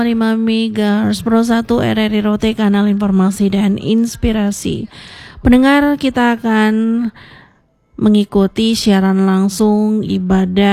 5 MHz Pro 1 RRI Rote, kanal informasi dan inspirasi. Pendengar, kita akan mengikuti siaran langsung ibadah